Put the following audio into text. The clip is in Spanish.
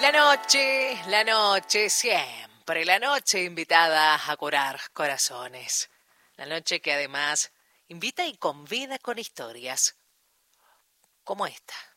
La noche, siempre la noche invitada a curar corazones. La noche que además invita y convida con historias como esta.